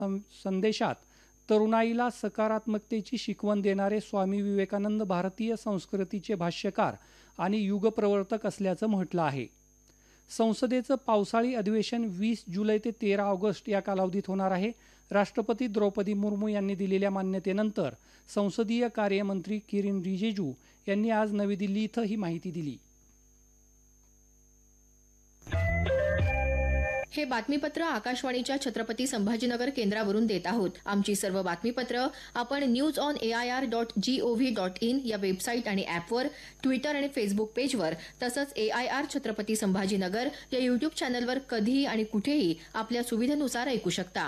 संदेशात तरुणाईला सकारात्मकतेची शिकवण देणारे स्वामी विवेकानंद भारतीय संस्कृतीचे भाष्यकार आणि युगप्रवर्तक असल्याचं म्हटलं आहे. संसदेचं पावसाळी अधिवेशन 20 जुलै ते 13 ऑगस्ट या कालावधीत होणार आहे. राष्ट्रपती द्रौपदी मुर्मू यांनी दिलेल्या मान्यतेनंतर संसदीय कार्यमंत्री किरेन रिजिजू यांनी आज नवी दिल्ली इथं ही माहिती दिली. हे बातमीपत्र आकाशवाणीच्या छत्रपती संभाजीनगर केंद्रावरून देत आहोत. आमची सर्व बातमीपत्र आपण news.air.gov.in या वेबसाईट आणि ॲपवर, ट्विटर आणि फेसबुक पेजवर तसंच AIR छत्रपती संभाजीनगर या युट्यूब चॅनलवर कधीही आणि कुठेही आपल्या सुविधेनुसार ऐकू शकता.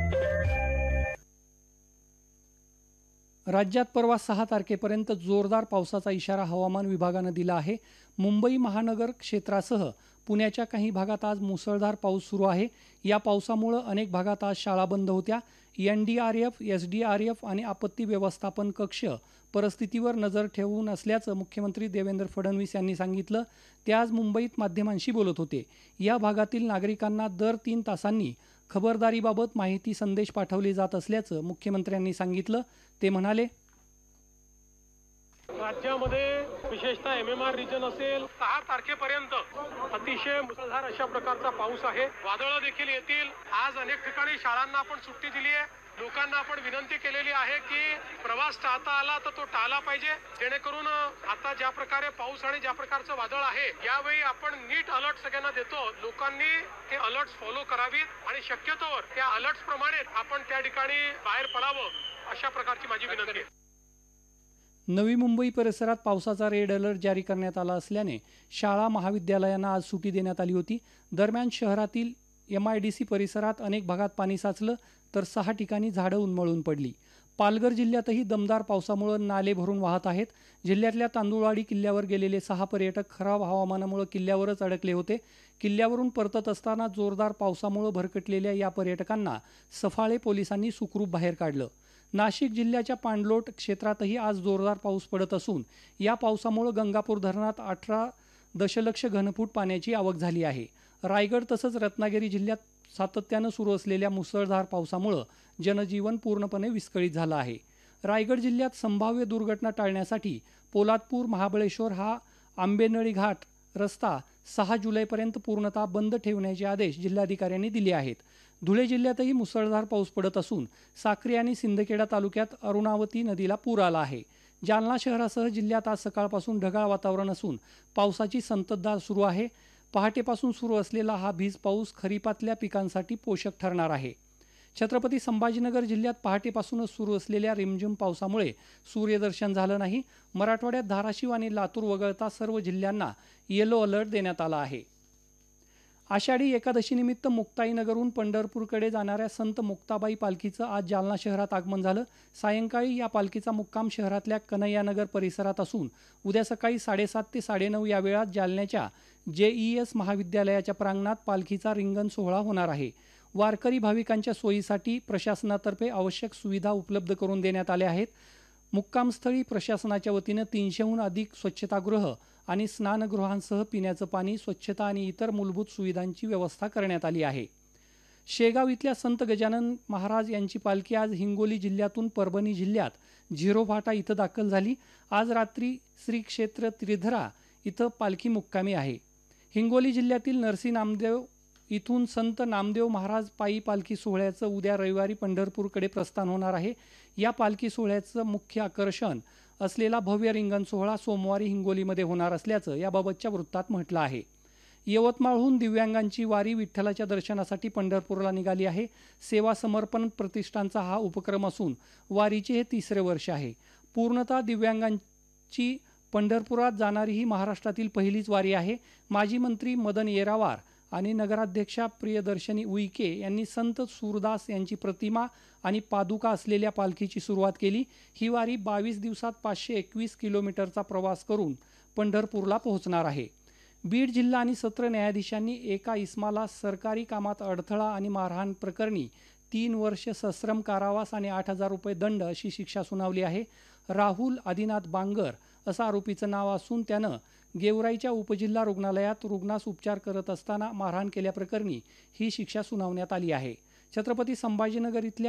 राज्यात परवा 6 तारखेपर्यंत जोरदार पावसाचा इशारा हवामान विभागानं दिला आहे. मुंबई महानगर क्षेत्रासह पुण्याच्या काही भागात आज मुसळधार पाऊस सुरू आहे. या पावसामुळे अनेक भागात आज शाळा बंद होत्या. NDRF, SDRF आणि आपत्ती व्यवस्थापन कक्ष परिस्थितीवर नजर ठेवून असल्याचं मुख्यमंत्री देवेंद्र फडणवीस यांनी सांगितलं. ते आज मुंबईत माध्यमांशी बोलत होते. या भागातील नागरिकांना दर 3 तासांनी खबरदारीबाबत माहिती संदेश पाठवले जात असल्याचं मुख्यमंत्र्यांनी सांगितलं. ते म्हणाले, राज्यामध्ये विशेषतः MMR रिजन असेल 6 तारखेपर्यंत अतिशय मुसळधार अशा प्रकारचा पाऊस आहे. वादळं देखील येतील. आज अनेक ठिकाणी शाळांना आपण सुट्टी दिली आहे. लोकांना आपण विनंती केलेली आहे की प्रवास टाळता आला तर तो टाळला पाहिजे, जेणेकरून आता ज्या प्रकारे पाऊस आणि ज्या प्रकारचं वादळ आहे यावेळी आपण नीट अलर्ट सगळ्यांना देतो. लोकांनी ते अलर्ट्स फॉलो करावीत आणि शक्यतोवर त्या अलर्ट्स प्रमाणे आपण त्या ठिकाणी बाहेर पडावं, अशा प्रकारची माझी विनंती आहे. नवी मुंबई परिसरात पावसाचा रेड अलर्ट जारी करण्यात आला असल्याने शाळा महाविद्यालयांना आज सुट्टी देण्यात आली होती. दरम्यान शहरातील MIDC परिसरात अनेक भागात पाणी साचलं तर 6 ठिकाणी झाडं उन्मळून पडली. पालघर जिल्ह्यातही दमदार पावसामुळे नाले भरून वाहत आहेत. जिल्ह्यातल्या तांदुळवाडी किल्ल्यावर गेलेले 6 पर्यटक खराब हवामानामुळे किल्ल्यावरच अडकले होते. किल्ल्यावरून परतत असताना जोरदार पावसामुळे भरकटलेल्या या पर्यटकांना सफाळे पोलिसांनी सुखरूप बाहेर काढलं. नाशिक जिल्ह्याच्या पाणलोट क्षेत्रातही आज जोरदार पाऊस पडत असून या पावसामुळे गंगापूर धरणात 18 दशलक्ष घनफूट पाण्याची आवक झाली आहे. रायगड तसंच रत्नागिरी जिल्ह्यात सातत्यानं सुरू असलेल्या मुसळधार पावसामुळे जनजीवन पूर्णपणे विस्कळीत झालं आहे. रायगड जिल्ह्यात संभाव्य दुर्घटना टाळण्यासाठी पोलादपूर महाबळेश्वर हा आंबेनळी घाट रस्ता 6 जुलैपर्यंत पूर्णतः बंद ठेवण्याचे आदेश जिल्हाधिकाऱ्यांनी दिले आहेत. धुळे जिल्ह्यातही मुसळधार पाऊस पडत असून साक्री आणि सिंदखेडा तालुक्यात अरुणावती नदीला पूर आला आहे. जालना शहरासह जिल्ह्यात आज सकाळपासून ढगाळ वातावरण असून पावसाची संततधार सुरू आहे. पहाटेपासून सुरू असलेला हा भीज पाऊस खरीपातल्या पिकांसाठी पोषक ठरणार आहे. छत्रपती संभाजीनगर जिल्ह्यात पहाटेपासूनच सुरू असलेल्या रिमझिम पावसामुळे सूर्यदर्शन झालं नाही. मराठवाड्यात धाराशिव आणि लातूर वगळता सर्व जिल्ह्यांना येलो अलर्ट देण्यात आला आहे. आषाढी एकादशीनिमित्त मुक्ताईनगरहून पंढरपूरकडे जाणाऱ्या संत मुक्ताबाई पालखीचं आज जालना शहरात आगमन झालं. सायंकाळी या पालखीचा मुक्काम शहरातल्या कन्हैयानगर परिसरात असून उद्या सकाळी 7:30 ते 9:30 या वेळात जालन्याच्या JES महाविद्यालयाच्या प्रांगणात पालखीचा रिंगण सोहळा होणार आहे. वारकरी भाविकांच्या सोयीसाठी प्रशासनातर्फे आवश्यक सुविधा उपलब्ध करून देण्यात आल्या आहेत. मुक्कामस्थळी प्रशासनाच्या वतीनं 300हून अधिक स्वच्छतागृह आणि स्नानगृहांसह पिण्याचं पाणी, स्वच्छता आणि इतर मूलभूत सुविधांची व्यवस्था करण्यात आली आहे. शेगाव इथल्या संत गजानन महाराज यांची पालखी आज हिंगोली जिल्ह्यातून परभणी जिल्ह्यात झिरोफाटा इथं दाखल झाली. आज रात्री श्री क्षेत्र त्रिधरा इथं पालखी मुक्कामी आहे. हिंगोली जिल्ह्यातील नरसी नामदेव इथून संत नामदेव महाराज पायी पालखी सोहळ्याचं उद्या रविवारी पंढरपूरकडे प्रस्थान होणार आहे. या पालखी सोहळ्याचं मुख्य आकर्षण असलेला भव्य रिंगण सोहळा सोमवारी हिंगोलीमध्ये होणार असल्याचं याबाबतच्या वृत्तात म्हटलं आहे. यवतमाळहून दिव्यांगांची वारी विठ्ठलाच्या दर्शनासाठी पंढरपूरला निघाली आहे. सेवा समर्पण प्रतिष्ठानचा हा उपक्रम असून वारीचे हे 3रे वर्ष आहे. पूर्णतः दिव्यांगांची पंढरपुरात जाणारी ही महाराष्ट्रातील पहिलीच वारी आहे. माजी मंत्री मदन येरावार आणि नगराध्यक्षा प्रियदर्शनी उईके यांनी संत सूरदास यांची प्रतिमा आणि पादुका असलेल्या पालखीची सुरुवात केली. ही वारी 22 दिवसात 521 किलोमीटरचा प्रवास करून पंढरपूरला पोहोचणार आहे. बीड जिल्हा आणि सत्र न्यायाधीशांनी एका इस्माला सरकारी कामात अडथळा आणि मारहाण प्रकरणी 3 वर्ष सश्रम कारावास आणि 8,000 रुपये दंड अशी शिक्षा सुनावली आहे. राहुल आदिनाथ बांगर असं आरोपीचं नाव असून त्यानं गेवराईच्या उपजिल्हा रुग्णालयात रुग्णास उपचार करत असताना मारहाण केल्याप्रकरणी ही शिक्षा सुनावण्यात आली आहे. छत्रपती संभाजीनगर इथल्या